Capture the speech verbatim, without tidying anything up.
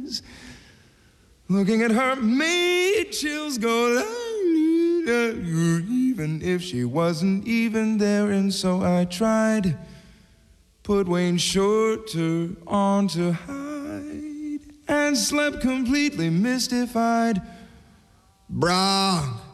eyes. Looking at her made chills go even if she wasn't even there. And so I tried, put Wayne Shorter on to hide, and slept completely mystified. Bronx.